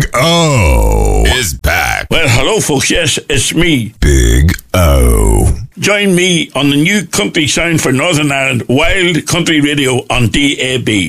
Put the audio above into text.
Big O is back. Well, hello, folks. Yes, it's me. Big O. Join me on the new country sound for Northern Ireland, Wild Country Radio on DAB.